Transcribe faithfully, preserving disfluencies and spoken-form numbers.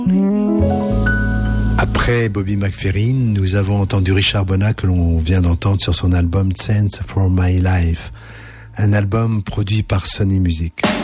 Après Bobby McFerrin, nous avons entendu Richard Bonnat que l'on vient d'entendre sur son album Sense for My Life, un album produit par Sony Music.